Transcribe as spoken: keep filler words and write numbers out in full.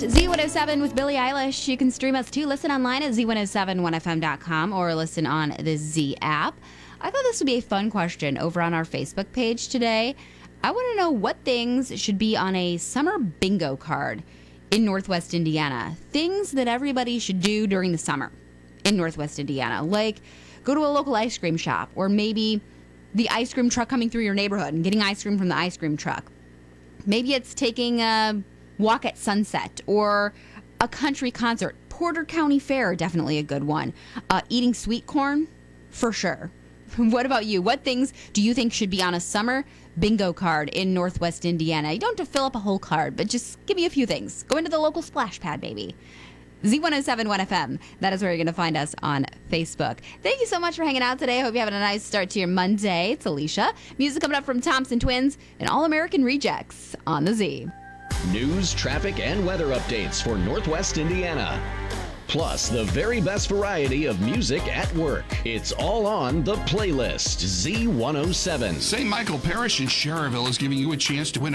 Z one oh seven with Billie Eilish. You can stream us too. Listen online at Z one oh seven one F M dot com or listen on the Z app. I thought this would be a fun question over on our Facebook page today. I want to know what things should be on a summer bingo card in Northwest Indiana. Things that everybody should do during the summer in Northwest Indiana. Like go to a local ice cream shop, or maybe the ice cream truck coming through your neighborhood and getting ice cream from the ice cream truck. Maybe it's taking a walk at sunset or a country concert. Porter County Fair, definitely a good one. Uh, eating sweet corn, for sure. What about you? What things do you think should be on a summer bingo card in Northwest Indiana? You don't have to fill up a whole card, but just give me a few things. Go into the local splash pad, baby. Z one oh seven one F M. That is where you're going to find us on Facebook. Thank you so much for hanging out today. I hope you're having a nice start to your Monday. It's Alicia. Music coming up from Thompson Twins and All-American Rejects on the Z. News, traffic, and weather updates for Northwest Indiana. Plus, the very best variety of music at work. It's all on the playlist. Z one oh seven. Saint Michael Parish in Schererville is giving you a chance to win a